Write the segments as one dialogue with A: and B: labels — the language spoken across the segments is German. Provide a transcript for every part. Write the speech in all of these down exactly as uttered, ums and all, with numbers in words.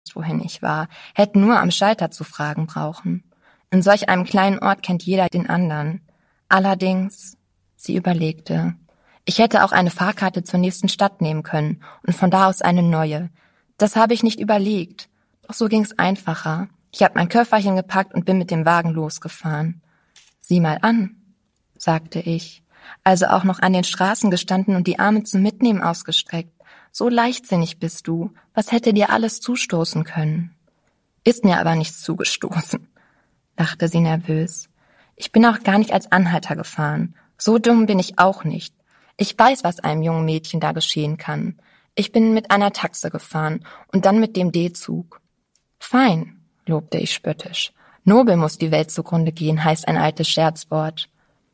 A: wohin ich war, hätten nur am Schalter zu fragen brauchen. In solch einem kleinen Ort kennt jeder den anderen. Allerdings, sie überlegte, ich hätte auch eine Fahrkarte zur nächsten Stadt nehmen können und von da aus eine neue. Das habe ich nicht überlegt. Doch so ging's einfacher. Ich habe mein Köfferchen gepackt und bin mit dem Wagen losgefahren. Sieh mal an, sagte ich, also auch noch an den Straßen gestanden und die Arme zum Mitnehmen ausgestreckt. So leichtsinnig bist du. Was hätte dir alles zustoßen können? Ist mir aber nichts zugestoßen, lachte sie nervös. Ich bin auch gar nicht als Anhalter gefahren. So dumm bin ich auch nicht. Ich weiß, was einem jungen Mädchen da geschehen kann. Ich bin mit einer Taxe gefahren und dann mit dem D-Zug. Fein, lobte ich spöttisch. Nobel muss die Welt zugrunde gehen, heißt ein altes Scherzwort.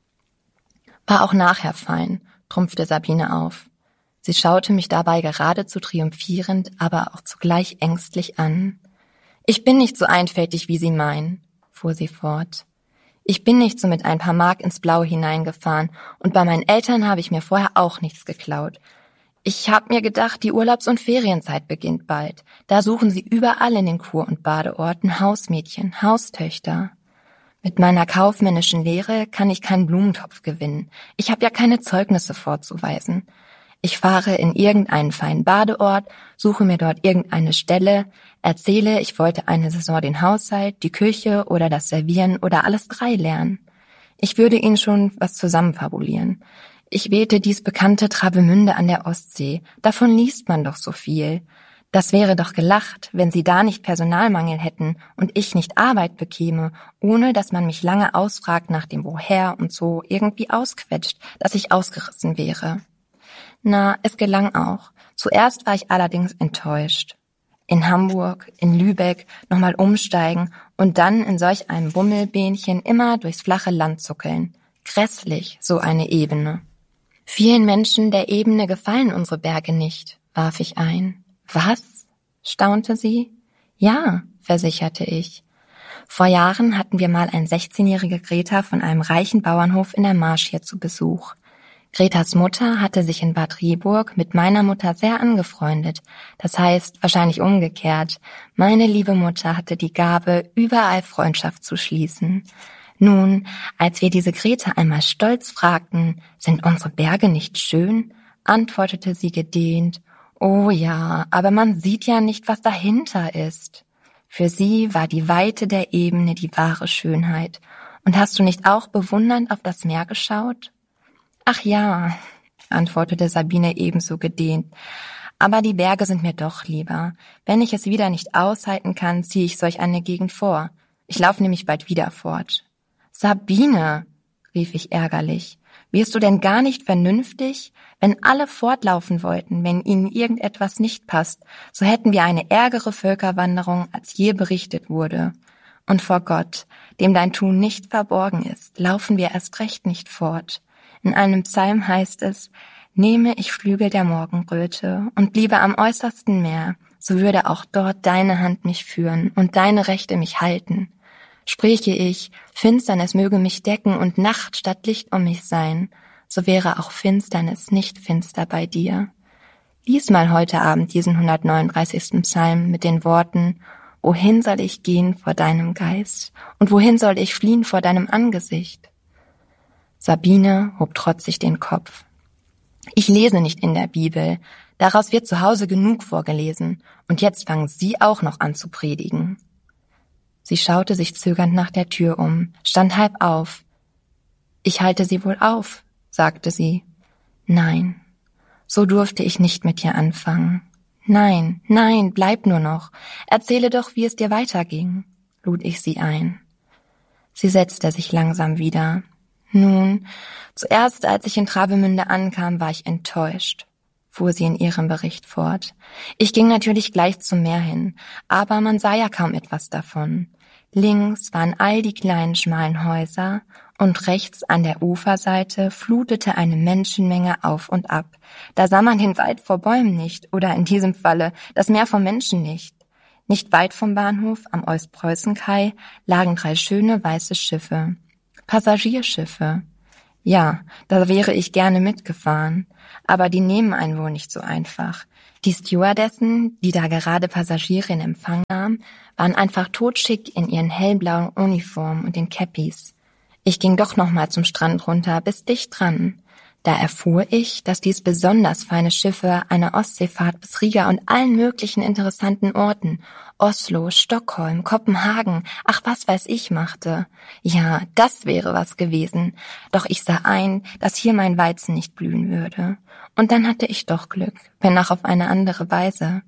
A: War auch nachher fein, trumpfte Sabine auf. Sie schaute mich dabei geradezu triumphierend, aber auch zugleich ängstlich an. Ich bin nicht so einfältig, wie Sie meinen, fuhr sie fort. Ich bin nicht so mit ein paar Mark ins Blaue hineingefahren und bei meinen Eltern habe ich mir vorher auch nichts geklaut. Ich habe mir gedacht, die Urlaubs- und Ferienzeit beginnt bald. Da suchen sie überall in den Kur- und Badeorten Hausmädchen, Haustöchter. Mit meiner kaufmännischen Lehre kann ich keinen Blumentopf gewinnen. Ich habe ja keine Zeugnisse vorzuweisen. Ich fahre in irgendeinen feinen Badeort, suche mir dort irgendeine Stelle, erzähle, ich wollte eine Saison den Haushalt, die Küche oder das Servieren oder alles drei lernen. Ich würde Ihnen schon was zusammenfabulieren. Ich wählte dies bekannte Travemünde an der Ostsee. Davon liest man doch so viel. Das wäre doch gelacht, wenn Sie da nicht Personalmangel hätten und ich nicht Arbeit bekäme, ohne dass man mich lange ausfragt nach dem Woher und so irgendwie ausquetscht, dass ich ausgerissen wäre. Na, es gelang auch. Zuerst war ich allerdings enttäuscht. In Hamburg, in Lübeck, nochmal umsteigen und dann in solch einem Bummelbähnchen immer durchs flache Land zuckeln. Grässlich, so eine Ebene. Vielen Menschen der Ebene gefallen unsere Berge nicht, warf ich ein. Was? Staunte sie. Ja, versicherte ich. Vor Jahren hatten wir mal ein sechzehnjährige Greta von einem reichen Bauernhof in der Marsch hier zu Besuch. Gretas Mutter hatte sich in Bad Rieburg mit meiner Mutter sehr angefreundet. Das heißt, wahrscheinlich umgekehrt. Meine liebe Mutter hatte die Gabe, überall Freundschaft zu schließen. Nun, als wir diese Greta einmal stolz fragten, sind unsere Berge nicht schön, antwortete sie gedehnt, oh ja, aber man sieht ja nicht, was dahinter ist. Für sie war die Weite der Ebene die wahre Schönheit. Und hast du nicht auch bewundernd auf das Meer geschaut? Ach ja, antwortete Sabine ebenso gedehnt. Aber die Berge sind mir doch lieber. Wenn ich es wieder nicht aushalten kann, ziehe ich solch eine Gegend vor. Ich laufe nämlich bald wieder fort. Sabine, rief ich ärgerlich, wirst du denn gar nicht vernünftig? Wenn alle fortlaufen wollten, wenn ihnen irgendetwas nicht passt, so hätten wir eine ärgere Völkerwanderung, als je berichtet wurde. Und vor Gott, dem dein Tun nicht verborgen ist, laufen wir erst recht nicht fort. In einem Psalm heißt es, nehme ich Flügel der Morgenröte und bliebe am äußersten Meer, so würde auch dort deine Hand mich führen und deine Rechte mich halten. Spräche ich, Finsternis möge mich decken und Nacht statt Licht um mich sein, so wäre auch Finsternis nicht finster bei dir. Lies mal heute Abend diesen hundertneununddreißigsten Psalm mit den Worten, wohin soll ich gehen vor deinem Geist und wohin soll ich fliehen vor deinem Angesicht? Sabine hob trotzig den Kopf. Ich lese nicht in der Bibel, daraus wird zu Hause genug vorgelesen, und jetzt fangen Sie auch noch an zu predigen. Sie schaute sich zögernd nach der Tür um, stand halb auf. Ich halte Sie wohl auf, sagte sie. Nein, so durfte ich nicht mit dir anfangen. Nein, nein, bleib nur noch. Erzähle doch, wie es dir weiterging, lud ich sie ein. Sie setzte sich langsam wieder. Nun, zuerst, als ich in Travemünde ankam, war ich enttäuscht, fuhr sie in ihrem Bericht fort. Ich ging natürlich gleich zum Meer hin, aber man sah ja kaum etwas davon. Links waren all die kleinen schmalen Häuser und rechts an der Uferseite flutete eine Menschenmenge auf und ab. Da sah man den Wald vor Bäumen nicht oder in diesem Falle das Meer vor Menschen nicht. Nicht weit vom Bahnhof am Ostpreußenkai lagen drei schöne weiße Schiffe. Passagierschiffe. Ja, da wäre ich gerne mitgefahren, aber die nehmen einen wohl nicht so einfach. Die Stewardessen, die da gerade Passagiere in Empfang nahmen, waren einfach totschick in ihren hellblauen Uniformen und den Cappies. Ich ging doch nochmal zum Strand runter, bis dicht dran. Da erfuhr ich, dass dies besonders feine Schiffe eine Ostseefahrt bis Riga und allen möglichen interessanten Orten, Oslo, Stockholm, Kopenhagen, ach was weiß ich, machte. Ja, das wäre was gewesen. Doch ich sah ein, dass hier mein Weizen nicht blühen würde. Und dann hatte ich doch Glück, wenn auch auf eine andere Weise.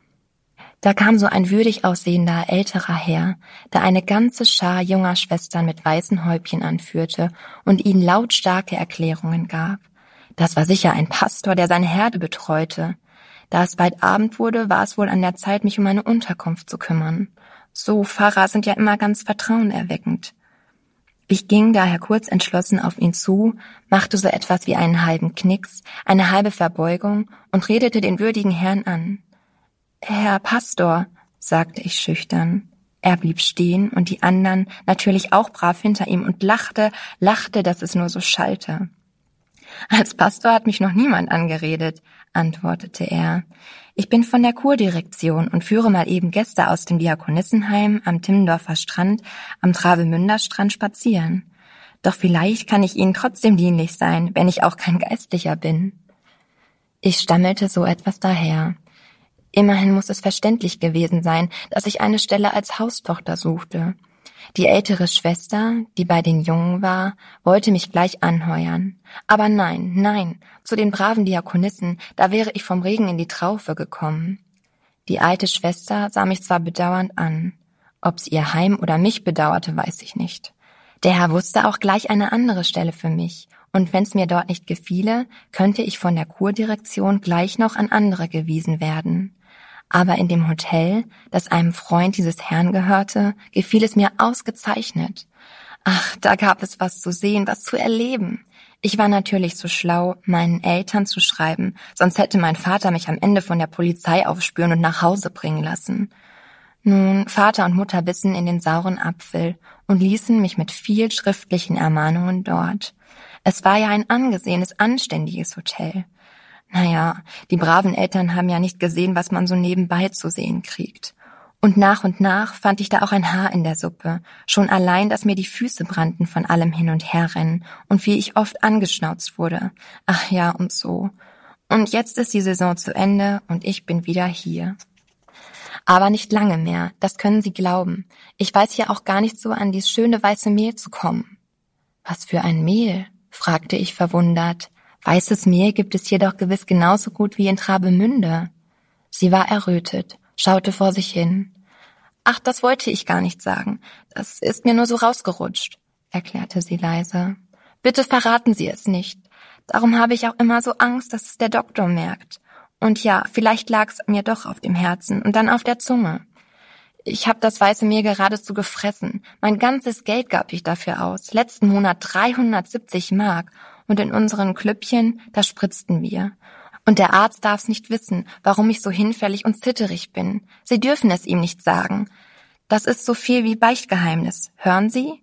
A: Da kam so ein würdig aussehender, älterer Herr, der eine ganze Schar junger Schwestern mit weißen Häubchen anführte und ihnen lautstarke Erklärungen gab. Das war sicher ein Pastor, der seine Herde betreute. Da es bald Abend wurde, war es wohl an der Zeit, mich um meine Unterkunft zu kümmern. So, Pfarrer sind ja immer ganz vertrauenerweckend. Ich ging daher kurz entschlossen auf ihn zu, machte so etwas wie einen halben Knicks, eine halbe Verbeugung und redete den würdigen Herrn an. »Herr Pastor«, sagte ich schüchtern. Er blieb stehen und die anderen natürlich auch brav hinter ihm und lachte, lachte, dass es nur so schallte. »Als Pastor hat mich noch niemand angeredet«, antwortete er. »Ich bin von der Kurdirektion und führe mal eben Gäste aus dem Diakonissenheim am Timmendorfer Strand, am Travemünder Strand spazieren. Doch vielleicht kann ich Ihnen trotzdem dienlich sein, wenn ich auch kein Geistlicher bin.« Ich stammelte so etwas daher. Immerhin muss es verständlich gewesen sein, dass ich eine Stelle als Haustochter suchte. Die ältere Schwester, die bei den Jungen war, wollte mich gleich anheuern. Aber nein, nein, zu den braven Diakonissen, da wäre ich vom Regen in die Traufe gekommen. Die alte Schwester sah mich zwar bedauernd an. Ob sie ihr Heim oder mich bedauerte, weiß ich nicht. Der Herr wusste auch gleich eine andere Stelle für mich. Und wenn's mir dort nicht gefiele, könnte ich von der Kurdirektion gleich noch an andere gewiesen werden. Aber in dem Hotel, das einem Freund dieses Herrn gehörte, gefiel es mir ausgezeichnet. Ach, da gab es was zu sehen, was zu erleben. Ich war natürlich so schlau, meinen Eltern zu schreiben, sonst hätte mein Vater mich am Ende von der Polizei aufspüren und nach Hause bringen lassen. Nun, Vater und Mutter bissen in den sauren Apfel und ließen mich mit viel schriftlichen Ermahnungen dort. Es war ja ein angesehenes, anständiges Hotel. Naja, die braven Eltern haben ja nicht gesehen, was man so nebenbei zu sehen kriegt. Und nach und nach fand ich da auch ein Haar in der Suppe. Schon allein, dass mir die Füße brannten von allem Hin- und Herrennen und wie ich oft angeschnauzt wurde. Ach ja, und so. Und jetzt ist die Saison zu Ende und ich bin wieder hier. Aber nicht lange mehr, das können Sie glauben. Ich weiß ja auch gar nicht so an dies schöne weiße Mehl zu kommen. Was für ein Mehl? Fragte ich verwundert. Weißes Mehl gibt es hier doch gewiss genauso gut wie in Travemünde. Sie war errötet, schaute vor sich hin. »Ach, das wollte ich gar nicht sagen. Das ist mir nur so rausgerutscht«, erklärte sie leise. »Bitte verraten Sie es nicht. Darum habe ich auch immer so Angst, dass es der Doktor merkt. Und ja, vielleicht lag es mir doch auf dem Herzen und dann auf der Zunge. Ich habe das weiße Mehl geradezu gefressen. Mein ganzes Geld gab ich dafür aus. Letzten Monat dreihundertsiebzig Mark. Und in unseren Klüppchen, da spritzten wir. Und der Arzt darf's nicht wissen, warum ich so hinfällig und zitterig bin. Sie dürfen es ihm nicht sagen. Das ist so viel wie Beichtgeheimnis. Hören Sie?«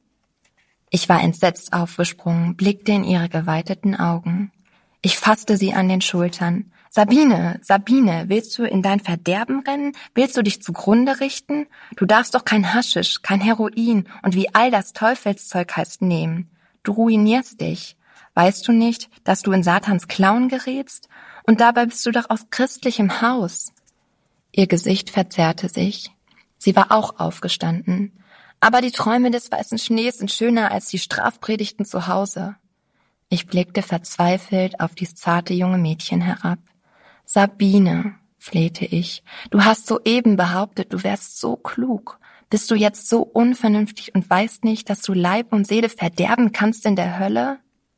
A: Ich war entsetzt aufgesprungen, blickte in ihre geweiteten Augen. Ich fasste sie an den Schultern. »Sabine, Sabine, willst du in dein Verderben rennen? Willst du dich zugrunde richten? Du darfst doch kein Haschisch, kein Heroin und wie all das Teufelszeug heißt nehmen. Du ruinierst dich. Weißt du nicht, dass du in Satans Klauen gerätst? Und dabei bist du doch aus christlichem Haus.« Ihr Gesicht verzerrte sich. Sie war auch aufgestanden. Aber die Träume des weißen Schnees sind schöner als die Strafpredigten zu Hause. Ich blickte verzweifelt auf dies zarte junge Mädchen herab. »Sabine«, flehte ich, »du hast soeben behauptet, du wärst so klug. Bist du jetzt so unvernünftig und weißt nicht, dass du Leib und Seele verderben kannst in der Hölle?«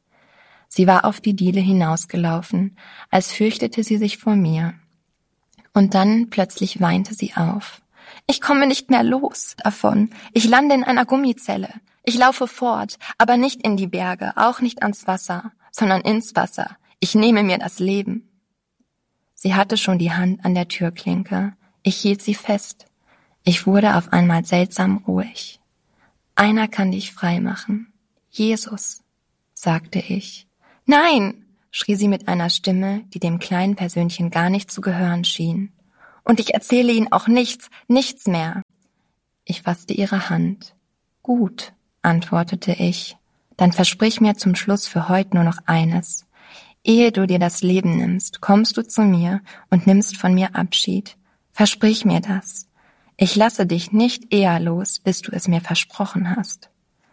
A: Sie war auf die Diele hinausgelaufen, als fürchtete sie sich vor mir. Und dann plötzlich weinte sie auf. »Ich komme nicht mehr los davon. Ich lande in einer Gummizelle. Ich laufe fort, aber nicht in die Berge, auch nicht ans Wasser, sondern ins Wasser. Ich nehme mir das Leben.« Sie hatte schon die Hand an der Türklinke. Ich hielt sie fest. Ich wurde auf einmal seltsam ruhig. »Einer kann dich frei machen. Jesus«, sagte ich. »Nein«, schrie sie mit einer Stimme, die dem kleinen Persönchen gar nicht zu gehören schien. Und ich erzähle Ihnen auch nichts, nichts mehr. Ich fasste ihre Hand. Gut, antwortete ich. Dann versprich mir zum Schluss für heute nur noch eines. Ehe du dir das Leben nimmst, kommst du zu mir und nimmst von mir Abschied. Versprich mir das. Ich lasse dich nicht eher los, bis du es mir versprochen hast.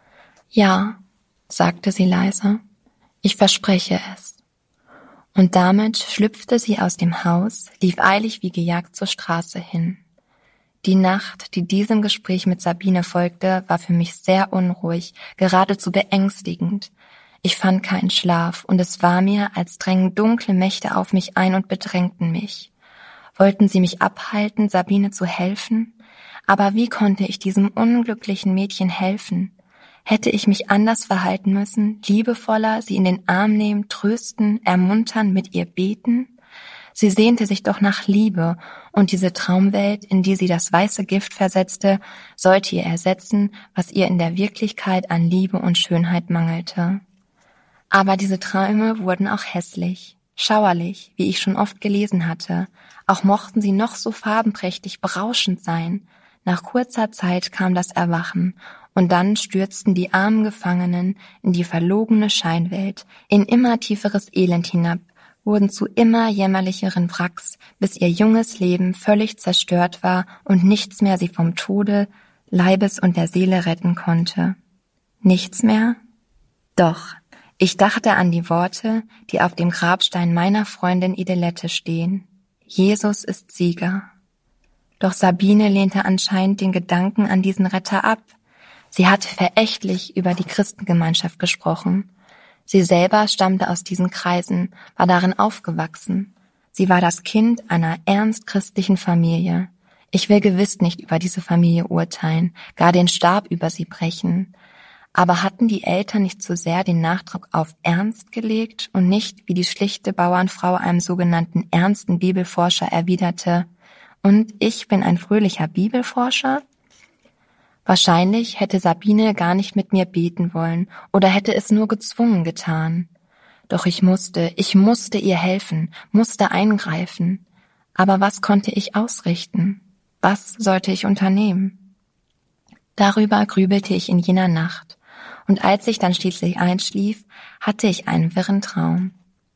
A: Ja, sagte sie leise. Ich verspreche es. Und damit schlüpfte sie aus dem Haus, lief eilig wie gejagt zur Straße hin. Die Nacht, die diesem Gespräch mit Sabine folgte, war für mich sehr unruhig, geradezu beängstigend. Ich fand keinen Schlaf, und es war mir, als drängen dunkle Mächte auf mich ein und bedrängten mich. Wollten sie mich abhalten, Sabine zu helfen? Aber wie konnte ich diesem unglücklichen Mädchen helfen? Hätte ich mich anders verhalten müssen, liebevoller, sie in den Arm nehmen, trösten, ermuntern, mit ihr beten? Sie sehnte sich doch nach Liebe, und diese Traumwelt, in die sie das weiße Gift versetzte, sollte ihr ersetzen, was ihr in der Wirklichkeit an Liebe und Schönheit mangelte. Aber diese Träume wurden auch hässlich, schauerlich, wie ich schon oft gelesen hatte. Auch mochten sie noch so farbenprächtig, berauschend sein. Nach kurzer Zeit kam das Erwachen, und dann stürzten die armen Gefangenen in die verlogene Scheinwelt, in immer tieferes Elend hinab, wurden zu immer jämmerlicheren Wracks, bis ihr junges Leben völlig zerstört war und nichts mehr sie vom Tode, Leibes und der Seele retten konnte. Nichts mehr? Doch, ich dachte an die Worte, die auf dem Grabstein meiner Freundin Idelette stehen. Jesus ist Sieger. Doch Sabine lehnte anscheinend den Gedanken an diesen Retter ab. Sie hatte verächtlich über die Christengemeinschaft gesprochen. Sie selber stammte aus diesen Kreisen, war darin aufgewachsen. Sie war das Kind einer ernst christlichen Familie. Ich will gewiss nicht über diese Familie urteilen, gar den Stab über sie brechen. Aber hatten die Eltern nicht zu sehr den Nachdruck auf Ernst gelegt und nicht, wie die schlichte Bauernfrau einem sogenannten ernsten Bibelforscher erwiderte, und ich bin ein fröhlicher Bibelforscher? Wahrscheinlich hätte Sabine gar nicht mit mir beten wollen oder hätte es nur gezwungen getan. Doch ich musste, ich musste ihr helfen, musste eingreifen. Aber was konnte ich ausrichten? Was sollte ich unternehmen? Darüber grübelte ich in jener Nacht, und als ich dann schließlich einschlief, hatte ich einen wirren Traum.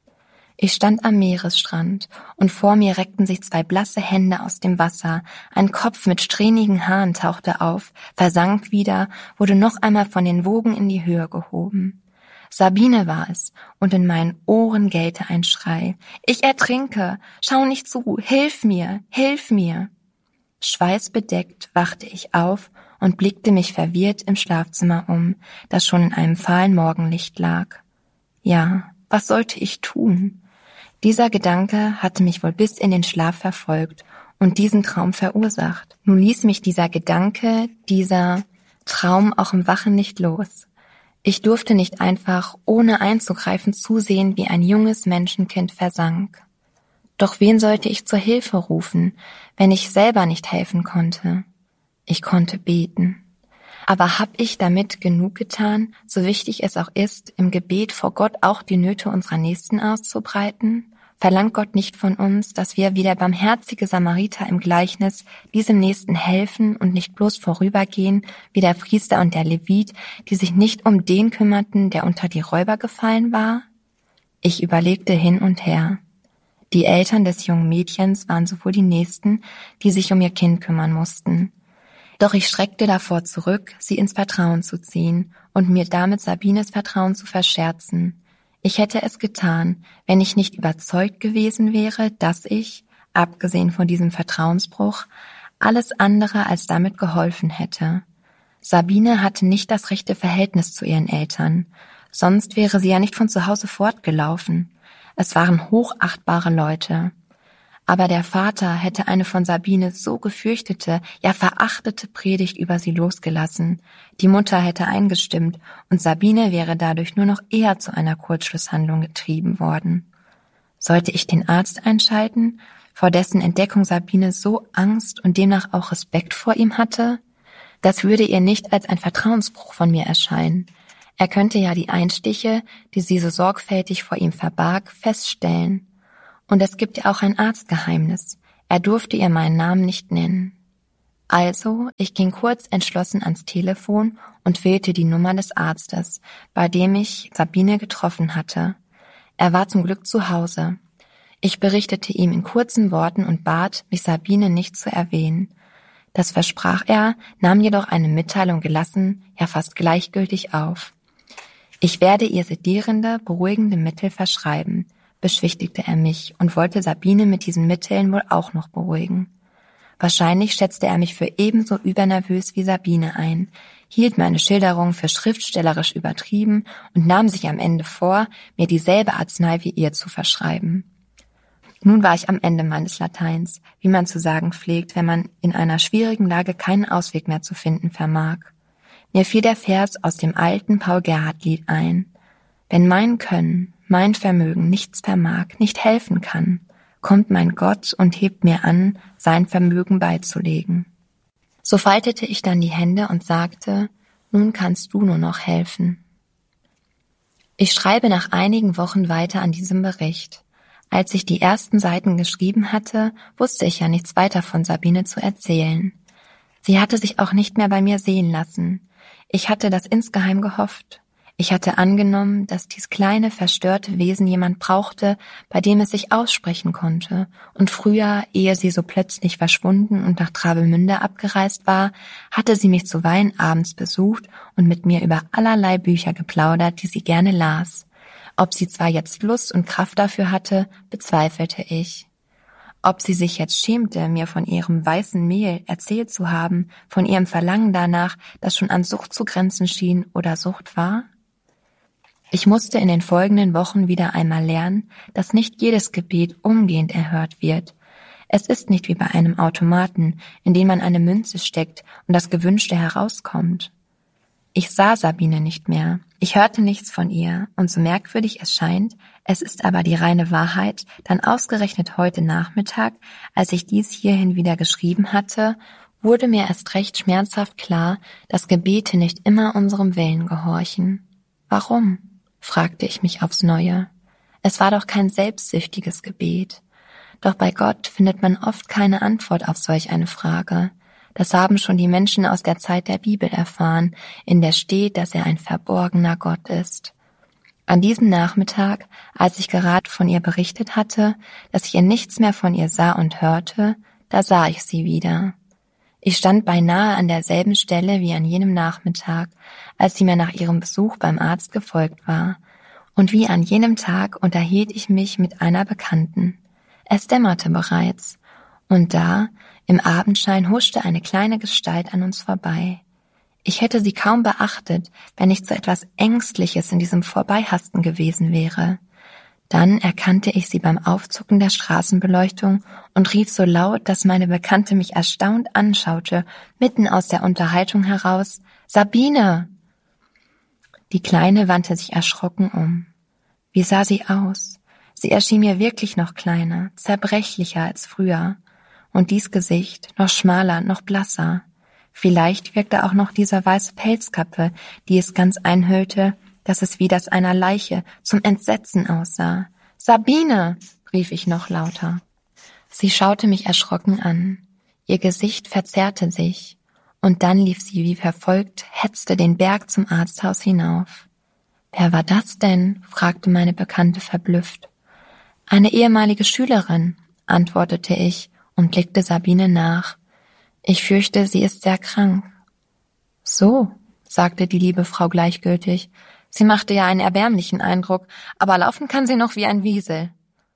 A: Ich stand am Meeresstrand, und vor mir reckten sich zwei blasse Hände aus dem Wasser, ein Kopf mit strähnigen Haaren tauchte auf, versank wieder, wurde noch einmal von den Wogen in die Höhe gehoben. Sabine war es, und in meinen Ohren gellte ein Schrei. Ich ertrinke! Schau nicht zu! Hilf mir! Hilf mir! Schweißbedeckt wachte ich auf und blickte mich verwirrt im Schlafzimmer um, das schon in einem fahlen Morgenlicht lag. Ja, was sollte ich tun? Dieser Gedanke hatte mich wohl bis in den Schlaf verfolgt und diesen Traum verursacht. Nun ließ mich dieser Gedanke, dieser Traum auch im Wachen nicht los. Ich durfte nicht einfach, ohne einzugreifen, zusehen, wie ein junges Menschenkind versank. Doch wen sollte ich zur Hilfe rufen, wenn ich selber nicht helfen konnte? Ich konnte beten. Aber hab ich damit genug getan, so wichtig es auch ist, im Gebet vor Gott auch die Nöte unserer Nächsten auszubreiten? Verlangt Gott nicht von uns, dass wir wie der barmherzige Samariter im Gleichnis diesem Nächsten helfen und nicht bloß vorübergehen, wie der Priester und der Levit, die sich nicht um den kümmerten, der unter die Räuber gefallen war? Ich überlegte hin und her. Die Eltern des jungen Mädchens waren sowohl die Nächsten, die sich um ihr Kind kümmern mussten. Doch ich schreckte davor zurück, sie ins Vertrauen zu ziehen und mir damit Sabines Vertrauen zu verscherzen. Ich hätte es getan, wenn ich nicht überzeugt gewesen wäre, dass ich, abgesehen von diesem Vertrauensbruch, alles andere als damit geholfen hätte. Sabine hatte nicht das rechte Verhältnis zu ihren Eltern, sonst wäre sie ja nicht von zu Hause fortgelaufen. Es waren hochachtbare Leute. Aber der Vater hätte eine von Sabine so gefürchtete, ja verachtete Predigt über sie losgelassen. Die Mutter hätte eingestimmt und Sabine wäre dadurch nur noch eher zu einer Kurzschlusshandlung getrieben worden. Sollte ich den Arzt einschalten, vor dessen Entdeckung Sabine so Angst und demnach auch Respekt vor ihm hatte? Das würde ihr nicht als ein Vertrauensbruch von mir erscheinen. Er könnte ja die Einstiche, die sie so sorgfältig vor ihm verbarg, feststellen. Und es gibt ja auch ein Arztgeheimnis. Er durfte ihr meinen Namen nicht nennen. Also, ich ging kurz entschlossen ans Telefon und wählte die Nummer des Arztes, bei dem ich Sabine getroffen hatte. Er war zum Glück zu Hause. Ich berichtete ihm in kurzen Worten und bat, mich Sabine nicht zu erwähnen. Das versprach er, nahm jedoch eine Mitteilung gelassen, ja fast gleichgültig auf. Ich werde ihr sedierende, beruhigende Mittel verschreiben, beschwichtigte er mich und wollte Sabine mit diesen Mitteln wohl auch noch beruhigen. Wahrscheinlich schätzte er mich für ebenso übernervös wie Sabine ein, hielt meine Schilderung für schriftstellerisch übertrieben und nahm sich am Ende vor, mir dieselbe Arznei wie ihr zu verschreiben. Nun war ich am Ende meines Lateins, wie man zu sagen pflegt, wenn man in einer schwierigen Lage keinen Ausweg mehr zu finden vermag. Mir fiel der Vers aus dem alten Paul-Gerhardt-Lied ein. Wenn mein Können, mein Vermögen nichts vermag, nicht helfen kann, kommt mein Gott und hebt mir an, sein Vermögen beizulegen. So faltete ich dann die Hände und sagte, nun kannst du nur noch helfen. Ich schreibe nach einigen Wochen weiter an diesem Bericht. Als ich die ersten Seiten geschrieben hatte, wusste ich ja nichts weiter von Sabine zu erzählen. Sie hatte sich auch nicht mehr bei mir sehen lassen. Ich hatte das insgeheim gehofft. Ich hatte angenommen, dass dies kleine, verstörte Wesen jemand brauchte, bei dem es sich aussprechen konnte. Und früher, ehe sie so plötzlich verschwunden und nach Travemünde abgereist war, hatte sie mich zuweilen abends besucht und mit mir über allerlei Bücher geplaudert, die sie gerne las. Ob sie zwar jetzt Lust und Kraft dafür hatte, bezweifelte ich. Ob sie sich jetzt schämte, mir von ihrem weißen Mehl erzählt zu haben, von ihrem Verlangen danach, das schon an Sucht zu grenzen schien oder Sucht war? Ich musste in den folgenden Wochen wieder einmal lernen, dass nicht jedes Gebet umgehend erhört wird. Es ist nicht wie bei einem Automaten, in den man eine Münze steckt und das Gewünschte herauskommt. Ich sah Sabine nicht mehr, ich hörte nichts von ihr, und so merkwürdig es scheint, es ist aber die reine Wahrheit, dann ausgerechnet heute Nachmittag, als ich dies hierhin wieder geschrieben hatte, wurde mir erst recht schmerzhaft klar, dass Gebete nicht immer unserem Willen gehorchen. Warum? Fragte ich mich aufs Neue. Es war doch kein selbstsüchtiges Gebet. Doch bei Gott findet man oft keine Antwort auf solch eine Frage. Das haben schon die Menschen aus der Zeit der Bibel erfahren, in der steht, dass er ein verborgener Gott ist. An diesem Nachmittag, als ich gerade von ihr berichtet hatte, dass ich in nichts mehr von ihr sah und hörte, da sah ich sie wieder. Ich stand beinahe an derselben Stelle wie an jenem Nachmittag, als sie mir nach ihrem Besuch beim Arzt gefolgt war. Und wie an jenem Tag unterhielt ich mich mit einer Bekannten. Es dämmerte bereits. Und da, im Abendschein, huschte eine kleine Gestalt an uns vorbei. Ich hätte sie kaum beachtet, wenn nicht so etwas Ängstliches in diesem Vorbeihasten gewesen wäre. Dann erkannte ich sie beim Aufzucken der Straßenbeleuchtung und rief so laut, dass meine Bekannte mich erstaunt anschaute, mitten aus der Unterhaltung heraus: »Sabine!« Die Kleine wandte sich erschrocken um. Wie sah sie aus? Sie erschien mir wirklich noch kleiner, zerbrechlicher als früher. Und dies Gesicht noch schmaler, noch blasser. Vielleicht wirkte auch noch diese weiße Pelzkappe, die es ganz einhüllte, dass es wie das einer Leiche zum Entsetzen aussah. »Sabine!« rief ich noch lauter. Sie schaute mich erschrocken an. Ihr Gesicht verzerrte sich, und dann lief sie wie verfolgt, hetzte den Berg zum Arzthaus hinauf. »Wer war das denn?« fragte meine Bekannte verblüfft. »Eine ehemalige Schülerin«, antwortete ich und blickte Sabine nach. »Ich fürchte, sie ist sehr krank.« »So«, sagte die liebe Frau gleichgültig. »Sie machte ja einen erbärmlichen Eindruck, aber laufen kann sie noch wie ein Wiesel.«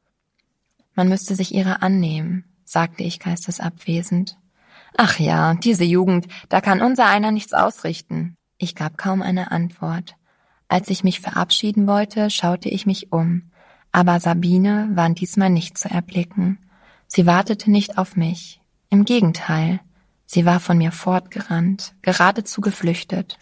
A: »Man müsste sich ihrer annehmen«, sagte ich geistesabwesend. »Ach ja, diese Jugend, da kann unser einer nichts ausrichten.« Ich gab kaum eine Antwort. Als ich mich verabschieden wollte, schaute ich mich um. Aber Sabine war diesmal nicht zu erblicken. Sie wartete nicht auf mich. Im Gegenteil, sie war von mir fortgerannt, geradezu geflüchtet.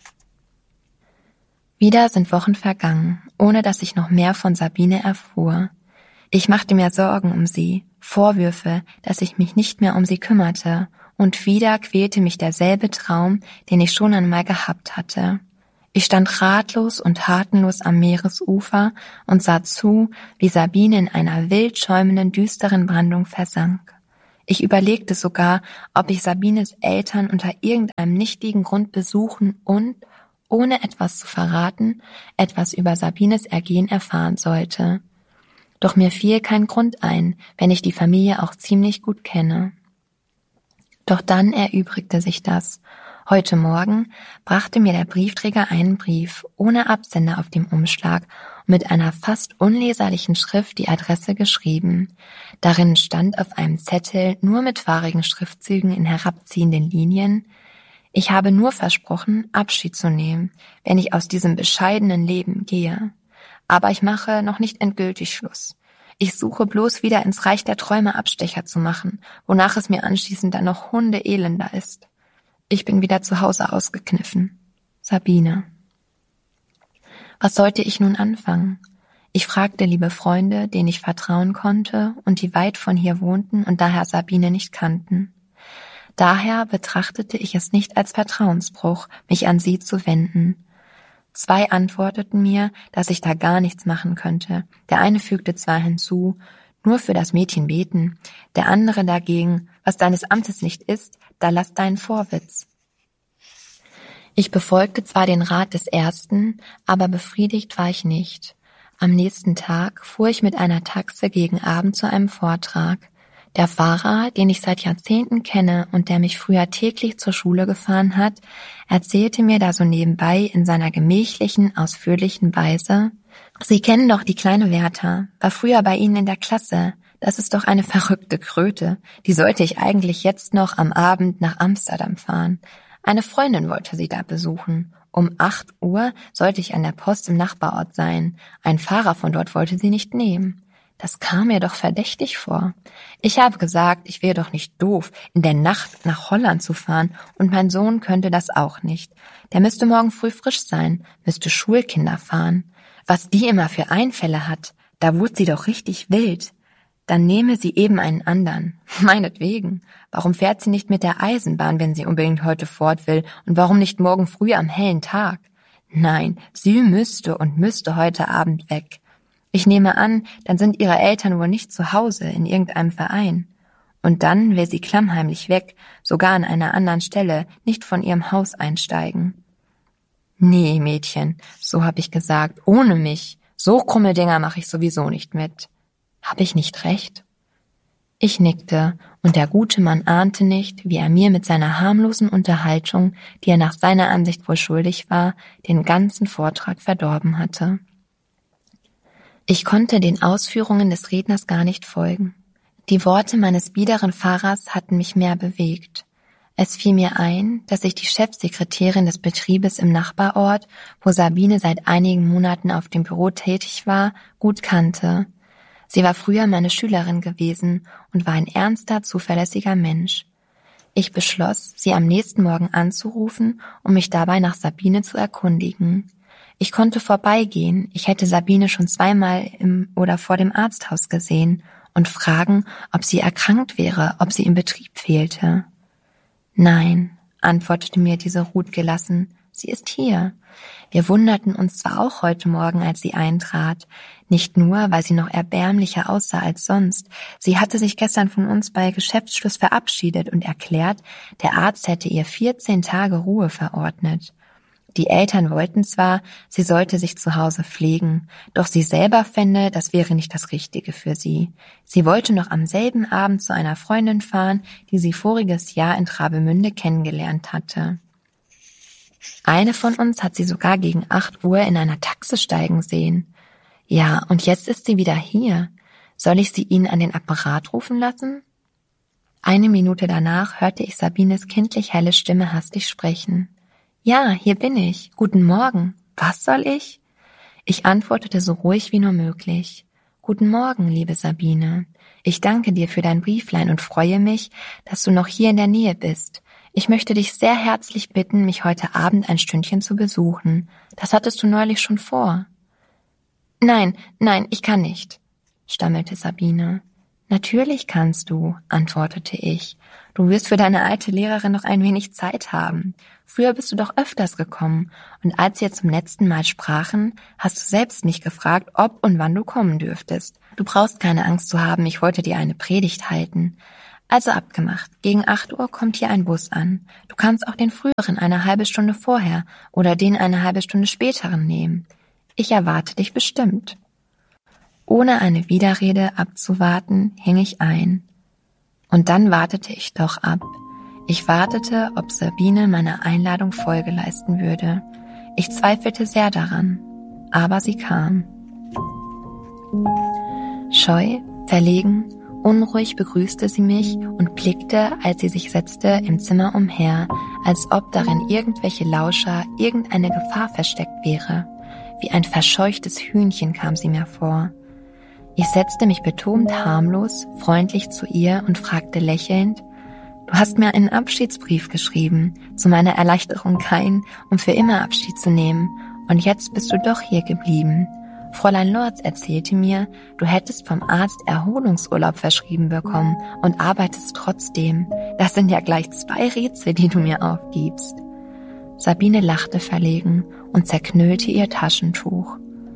A: Wieder sind Wochen vergangen, ohne dass ich noch mehr von Sabine erfuhr. Ich machte mir Sorgen um sie, Vorwürfe, dass ich mich nicht mehr um sie kümmerte, und wieder quälte mich derselbe Traum, den ich schon einmal gehabt hatte. Ich stand ratlos und tatenlos am Meeresufer und sah zu, wie Sabine in einer wild schäumenden, düsteren Brandung versank. Ich überlegte sogar, ob ich Sabines Eltern unter irgendeinem nichtigen Grund besuchen und, ohne etwas zu verraten, etwas über Sabines Ergehen erfahren sollte. Doch mir fiel kein Grund ein, wenn ich die Familie auch ziemlich gut kenne. Doch dann erübrigte sich das. Heute Morgen brachte mir der Briefträger einen Brief ohne Absender auf dem Umschlag und mit einer fast unleserlichen Schrift die Adresse geschrieben. Darin stand auf einem Zettel nur mit fahrigen Schriftzügen in herabziehenden Linien: Ich habe nur versprochen, Abschied zu nehmen, wenn ich aus diesem bescheidenen Leben gehe. Aber ich mache noch nicht endgültig Schluss. Ich suche bloß wieder ins Reich der Träume Abstecher zu machen, wonach es mir anschließend dann noch hundeelender ist. Ich bin wieder zu Hause ausgekniffen. Sabine. Was sollte ich nun anfangen? Ich fragte liebe Freunde, denen ich vertrauen konnte und die weit von hier wohnten und daher Sabine nicht kannten. Daher betrachtete ich es nicht als Vertrauensbruch, mich an sie zu wenden. Zwei antworteten mir, dass ich da gar nichts machen könnte. Der eine fügte zwar hinzu, nur für das Mädchen beten, der andere dagegen, was deines Amtes nicht ist, da lass deinen Vorwitz. Ich befolgte zwar den Rat des Ersten, aber befriedigt war ich nicht. Am nächsten Tag fuhr ich mit einer Taxe gegen Abend zu einem Vortrag. Der Fahrer, den ich seit Jahrzehnten kenne und der mich früher täglich zur Schule gefahren hat, erzählte mir da so nebenbei in seiner gemächlichen, ausführlichen Weise: Sie kennen doch die kleine Werther, war früher bei Ihnen in der Klasse. Das ist doch eine verrückte Kröte. Die sollte ich eigentlich jetzt noch am Abend nach Amsterdam fahren. Eine Freundin wollte sie da besuchen. Um acht Uhr sollte ich an der Post im Nachbarort sein. Ein Fahrer von dort wollte sie nicht nehmen. Das kam mir doch verdächtig vor. Ich habe gesagt, ich wäre doch nicht doof, in der Nacht nach Holland zu fahren, und mein Sohn könnte das auch nicht. Der müsste morgen früh frisch sein, müsste Schulkinder fahren. Was die immer für Einfälle hat, da wurde sie doch richtig wild. Dann nehme sie eben einen anderen. Meinetwegen. Warum fährt sie nicht mit der Eisenbahn, wenn sie unbedingt heute fort will, und warum nicht morgen früh am hellen Tag? Nein, sie müsste und müsste heute Abend weg. Ich nehme an, dann sind ihre Eltern wohl nicht zu Hause in irgendeinem Verein. Und dann will sie klammheimlich weg, sogar an einer anderen Stelle, nicht von ihrem Haus einsteigen. Nee, Mädchen, so hab ich gesagt, ohne mich. So krumme Dinger mache ich sowieso nicht mit. Hab ich nicht recht? Ich nickte, und der gute Mann ahnte nicht, wie er mir mit seiner harmlosen Unterhaltung, die er nach seiner Ansicht wohl schuldig war, den ganzen Vortrag verdorben hatte. Ich konnte den Ausführungen des Redners gar nicht folgen. Die Worte meines biederen Fahrers hatten mich mehr bewegt. Es fiel mir ein, dass ich die Chefsekretärin des Betriebes im Nachbarort, wo Sabine seit einigen Monaten auf dem Büro tätig war, gut kannte. Sie war früher meine Schülerin gewesen und war ein ernster, zuverlässiger Mensch. Ich beschloss, sie am nächsten Morgen anzurufen, um mich dabei nach Sabine zu erkundigen. Ich konnte vorbeigehen, ich hätte Sabine schon zweimal im oder vor dem Arzthaus gesehen, und fragen, ob sie erkrankt wäre, ob sie im Betrieb fehlte. Nein, antwortete mir diese Ruth gelassen, sie ist hier. Wir wunderten uns zwar auch heute Morgen, als sie eintrat, nicht nur, weil sie noch erbärmlicher aussah als sonst. Sie hatte sich gestern von uns bei Geschäftsschluss verabschiedet und erklärt, der Arzt hätte ihr vierzehn Tage Ruhe verordnet. Die Eltern wollten zwar, sie sollte sich zu Hause pflegen, doch sie selber fände, das wäre nicht das Richtige für sie. Sie wollte noch am selben Abend zu einer Freundin fahren, die sie voriges Jahr in Travemünde kennengelernt hatte. Eine von uns hat sie sogar gegen acht Uhr in einer Taxe steigen sehen. Ja, und jetzt ist sie wieder hier. Soll ich sie Ihnen an den Apparat rufen lassen? Eine Minute danach hörte ich Sabines kindlich helle Stimme hastig sprechen. Ja, hier bin ich. Guten Morgen. Was soll ich? Ich antwortete so ruhig wie nur möglich. Guten Morgen, liebe Sabine. Ich danke dir für dein Brieflein und freue mich, dass du noch hier in der Nähe bist. Ich möchte dich sehr herzlich bitten, mich heute Abend ein Stündchen zu besuchen. Das hattest du neulich schon vor. Nein, nein, ich kann nicht, stammelte Sabine. Natürlich kannst du, antwortete ich. Du wirst für deine alte Lehrerin noch ein wenig Zeit haben. Früher bist du doch öfters gekommen, und als wir zum letzten Mal sprachen, hast du selbst mich gefragt, ob und wann du kommen dürftest. Du brauchst keine Angst zu haben, ich wollte dir eine Predigt halten. Also abgemacht, gegen acht Uhr kommt hier ein Bus an. Du kannst auch den früheren eine halbe Stunde vorher oder den eine halbe Stunde späteren nehmen. Ich erwarte dich bestimmt. Ohne eine Widerrede abzuwarten, hing ich ein. Und dann wartete ich doch ab. Ich wartete, ob Sabine meiner Einladung Folge leisten würde. Ich zweifelte sehr daran, aber sie kam. Scheu, verlegen, unruhig begrüßte sie mich und blickte, als sie sich setzte, im Zimmer umher, als ob darin irgendwelche Lauscher, irgendeine Gefahr versteckt wäre. Wie ein verscheuchtes Hühnchen kam sie mir vor. Ich setzte mich betont harmlos, freundlich zu ihr und fragte lächelnd, »Du hast mir einen Abschiedsbrief geschrieben, zu meiner Erleichterung keinen, um für immer Abschied zu nehmen, und jetzt bist du doch hier geblieben. Fräulein Lorz erzählte mir, du hättest vom Arzt Erholungsurlaub verschrieben bekommen und arbeitest trotzdem. Das sind ja gleich zwei Rätsel, die du mir aufgibst.« Sabine lachte verlegen und zerknüllte ihr Taschentuch.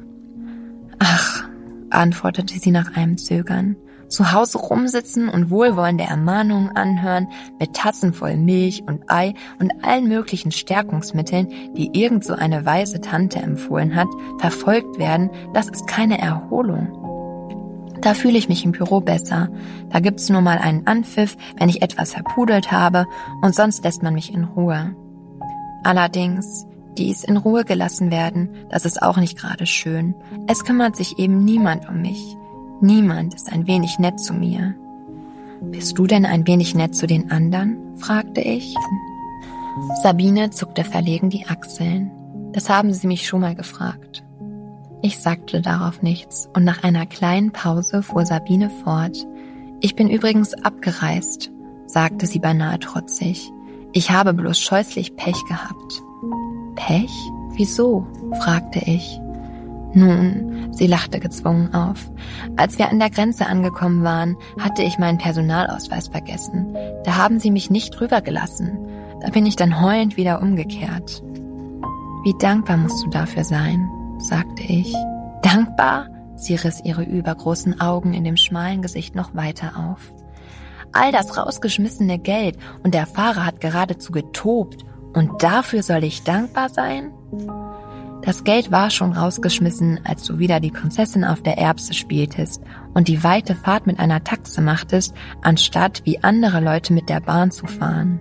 A: »Ach«, antwortete sie nach einem Zögern, »zu Hause rumsitzen und wohlwollende Ermahnungen anhören, mit Tassen voll Milch und Ei und allen möglichen Stärkungsmitteln, die irgend so eine weise Tante empfohlen hat, verfolgt werden, das ist keine Erholung. Da fühle ich mich im Büro besser. Da gibt's nur mal einen Anpfiff, wenn ich etwas verpudelt habe, und sonst lässt man mich in Ruhe. Allerdings, dies in Ruhe gelassen werden, das ist auch nicht gerade schön. Es kümmert sich eben niemand um mich. Niemand ist ein wenig nett zu mir.« »Bist du denn ein wenig nett zu den anderen?« fragte ich. Sabine zuckte verlegen die Achseln. »Das haben Sie mich schon mal gefragt.« Ich sagte darauf nichts, und nach einer kleinen Pause fuhr Sabine fort. »Ich bin übrigens abgereist«, sagte sie beinahe trotzig. »Ich habe bloß scheußlich Pech gehabt.« »Pech? Wieso?« fragte ich. »Nun«, sie lachte gezwungen auf, »als wir an der Grenze angekommen waren, hatte ich meinen Personalausweis vergessen. Da haben sie mich nicht rübergelassen. Da bin ich dann heulend wieder umgekehrt.« »Wie dankbar musst du dafür sein«, sagte ich. »Dankbar?« Sie riss ihre übergroßen Augen in dem schmalen Gesicht noch weiter auf. »All das rausgeschmissene Geld, und der Fahrer hat geradezu getobt. Und dafür soll ich dankbar sein?« Das Geld war schon rausgeschmissen, als du wieder die Prinzessin auf der Erbse spieltest und die weite Fahrt mit einer Taxe machtest, anstatt wie andere Leute mit der Bahn zu fahren.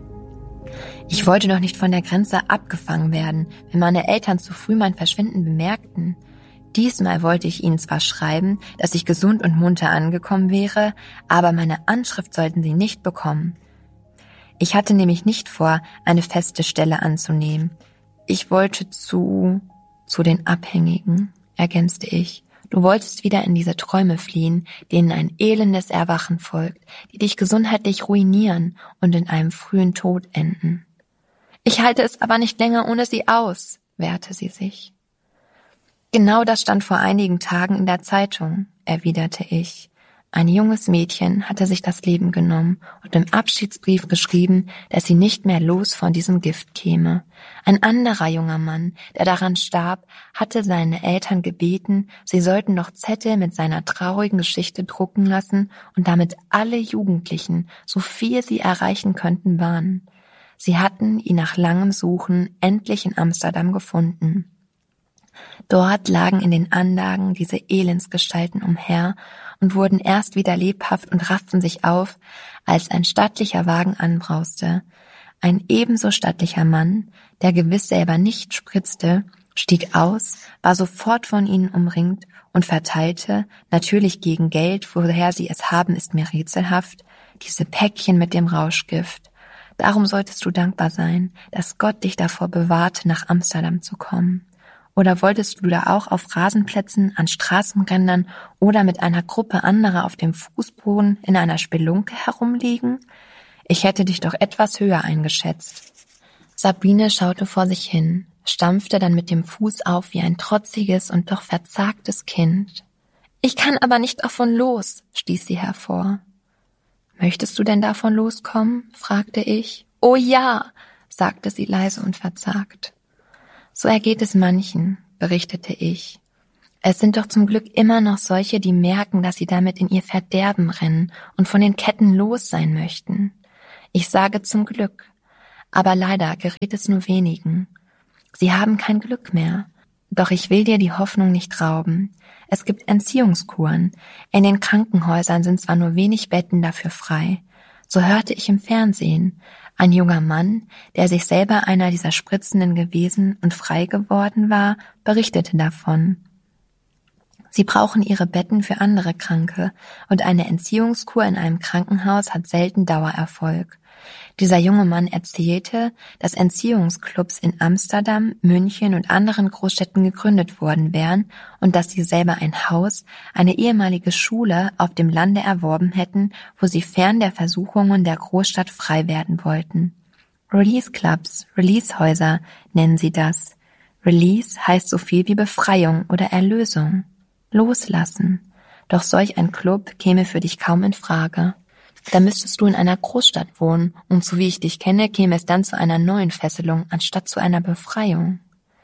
A: Ich wollte doch nicht von der Grenze abgefangen werden, wenn meine Eltern zu früh mein Verschwinden bemerkten. Diesmal wollte ich ihnen zwar schreiben, dass ich gesund und munter angekommen wäre, aber meine Anschrift sollten sie nicht bekommen. Ich hatte nämlich nicht vor, eine feste Stelle anzunehmen. Ich wollte zu, zu den Abhängigen, ergänzte ich. Du wolltest wieder in diese Träume fliehen, denen ein elendes Erwachen folgt, die dich gesundheitlich ruinieren und in einem frühen Tod enden. Ich halte es aber nicht länger ohne sie aus, wehrte sie sich. Genau das stand vor einigen Tagen in der Zeitung, erwiderte ich. Ein junges Mädchen hatte sich das Leben genommen und im Abschiedsbrief geschrieben, dass sie nicht mehr los von diesem Gift käme. Ein anderer junger Mann, der daran starb, hatte seine Eltern gebeten, sie sollten noch Zettel mit seiner traurigen Geschichte drucken lassen und damit alle Jugendlichen, so viel sie erreichen könnten, warnen. Sie hatten ihn nach langem Suchen endlich in Amsterdam gefunden. Dort lagen in den Anlagen diese Elendsgestalten umher und wurden erst wieder lebhaft und rafften sich auf, als ein stattlicher Wagen anbrauste. Ein ebenso stattlicher Mann, der gewiss selber nicht spritzte, stieg aus, war sofort von ihnen umringt und verteilte, natürlich gegen Geld, woher sie es haben, ist mir rätselhaft, diese Päckchen mit dem Rauschgift. Darum solltest du dankbar sein, dass Gott dich davor bewahrte, nach Amsterdam zu kommen. Oder wolltest du da auch auf Rasenplätzen, an Straßenrändern oder mit einer Gruppe anderer auf dem Fußboden in einer Spelunke herumliegen? Ich hätte dich doch etwas höher eingeschätzt. Sabine schaute vor sich hin, stampfte dann mit dem Fuß auf wie ein trotziges und doch verzagtes Kind. »Ich kann aber nicht davon los«, stieß sie hervor. »Möchtest du denn davon loskommen?« fragte ich. »Oh ja«, sagte sie leise und verzagt. »So ergeht es manchen«, berichtete ich. »Es sind doch zum Glück immer noch solche, die merken, dass sie damit in ihr Verderben rennen und von den Ketten los sein möchten. Ich sage zum Glück, aber leider gerät es nur wenigen. Sie haben kein Glück mehr. Doch ich will dir die Hoffnung nicht rauben. Es gibt Entziehungskuren. In den Krankenhäusern sind zwar nur wenig Betten dafür frei. So hörte ich im Fernsehen. Ein junger Mann, der sich selber einer dieser Spritzenden gewesen und frei geworden war, berichtete davon. Sie brauchen ihre Betten für andere Kranke und eine Entziehungskur in einem Krankenhaus hat selten Dauererfolg. Dieser junge Mann erzählte, dass Entziehungsclubs in Amsterdam, München und anderen Großstädten gegründet worden wären und dass sie selber ein Haus, eine ehemalige Schule auf dem Lande erworben hätten, wo sie fern der Versuchungen der Großstadt frei werden wollten. Release Clubs, Releasehäuser nennen sie das. Release heißt so viel wie Befreiung oder Erlösung. Loslassen. Doch solch ein Club käme für dich kaum in Frage. Da müsstest du in einer Großstadt wohnen und so wie ich dich kenne, käme es dann zu einer neuen Fesselung anstatt zu einer Befreiung.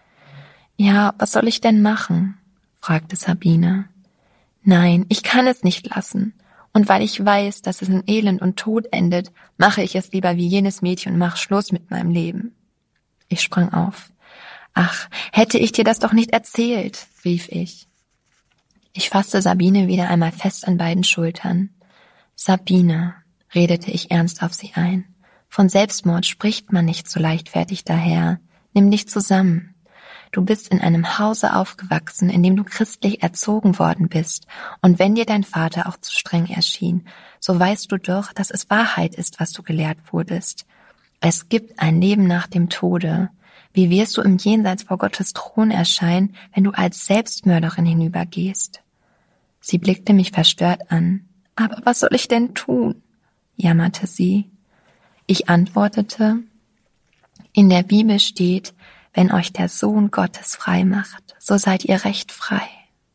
A: Ja, was soll ich denn machen? Fragte Sabine. Nein, ich kann es nicht lassen. Und weil ich weiß, dass es in Elend und Tod endet, mache ich es lieber wie jenes Mädchen und mache Schluss mit meinem Leben. Ich sprang auf. Ach, hätte ich dir das doch nicht erzählt, rief ich. Ich fasste Sabine wieder einmal fest an beiden Schultern. Sabine, redete ich ernst auf sie ein, von Selbstmord spricht man nicht so leichtfertig daher. Nimm dich zusammen. Du bist in einem Hause aufgewachsen, in dem du christlich erzogen worden bist, und wenn dir dein Vater auch zu streng erschien, so weißt du doch, dass es Wahrheit ist, was du gelehrt wurdest. Es gibt ein Leben nach dem Tode. Wie wirst du im Jenseits vor Gottes Thron erscheinen, wenn du als Selbstmörderin hinübergehst? Sie blickte mich verstört an. »Aber was soll ich denn tun?« jammerte sie. Ich antwortete, »In der Bibel steht, wenn euch der Sohn Gottes frei macht, so seid ihr recht frei.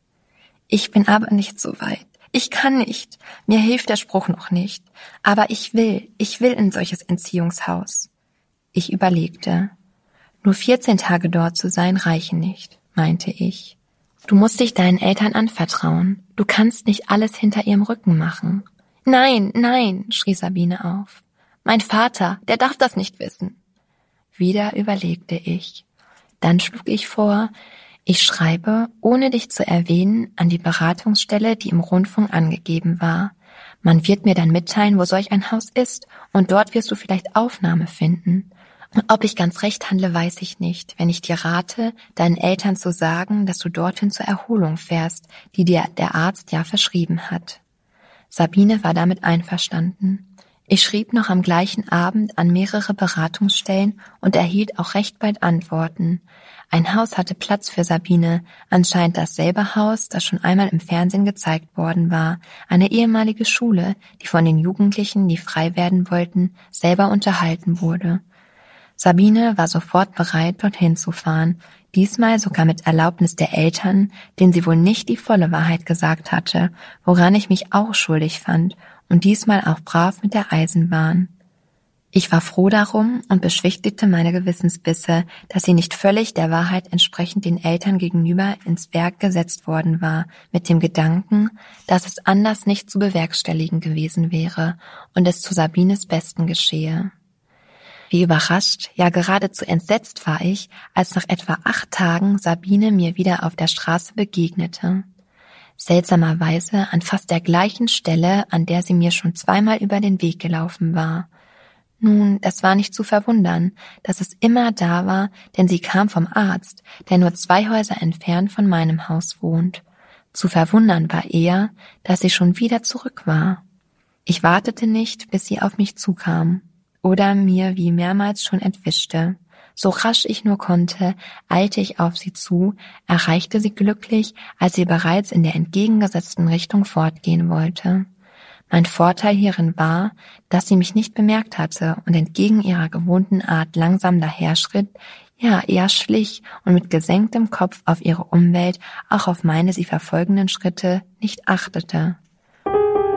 A: Ich bin aber nicht so weit. Ich kann nicht. Mir hilft der Spruch noch nicht. Aber ich will, ich will in solches Entziehungshaus.« Ich überlegte. »Nur vierzehn Tage dort zu sein reichen nicht«, meinte ich. »Du musst dich deinen Eltern anvertrauen. Du kannst nicht alles hinter ihrem Rücken machen.« »Nein, nein«, schrie Sabine auf. »Mein Vater, der darf das nicht wissen.« Wieder überlegte ich. Dann schlug ich vor, ich schreibe, ohne dich zu erwähnen, an die Beratungsstelle, die im Rundfunk angegeben war. Man wird mir dann mitteilen, wo solch ein Haus ist, und dort wirst du vielleicht Aufnahme finden. Ob ich ganz recht handle, weiß ich nicht, wenn ich dir rate, deinen Eltern zu sagen, dass du dorthin zur Erholung fährst, die dir der Arzt ja verschrieben hat. Sabine war damit einverstanden. Ich schrieb noch am gleichen Abend an mehrere Beratungsstellen und erhielt auch recht bald Antworten. Ein Haus hatte Platz für Sabine, anscheinend dasselbe Haus, das schon einmal im Fernsehen gezeigt worden war, eine ehemalige Schule, die von den Jugendlichen, die frei werden wollten, selber unterhalten wurde. Sabine war sofort bereit, dorthin zu fahren, diesmal sogar mit Erlaubnis der Eltern, denen sie wohl nicht die volle Wahrheit gesagt hatte, woran ich mich auch schuldig fand, und diesmal auch brav mit der Eisenbahn. Ich war froh darum und beschwichtigte meine Gewissensbisse, dass sie nicht völlig der Wahrheit entsprechend den Eltern gegenüber ins Werk gesetzt worden war, mit dem Gedanken, dass es anders nicht zu bewerkstelligen gewesen wäre und es zu Sabines Besten geschehe. Wie überrascht, ja geradezu entsetzt war ich, als nach etwa acht Tagen Sabine mir wieder auf der Straße begegnete. Seltsamerweise an fast der gleichen Stelle, an der sie mir schon zweimal über den Weg gelaufen war. Nun, das war nicht zu verwundern, dass es immer da war, denn sie kam vom Arzt, der nur zwei Häuser entfernt von meinem Haus wohnt. Zu verwundern war eher, dass sie schon wieder zurück war. Ich wartete nicht, bis sie auf mich zukam oder mir wie mehrmals schon entwischte. So rasch ich nur konnte, eilte ich auf sie zu, erreichte sie glücklich, als sie bereits in der entgegengesetzten Richtung fortgehen wollte. Mein Vorteil hierin war, dass sie mich nicht bemerkt hatte und entgegen ihrer gewohnten Art langsam daherschritt, ja, eher schlich und mit gesenktem Kopf auf ihre Umwelt, auch auf meine sie verfolgenden Schritte, nicht achtete.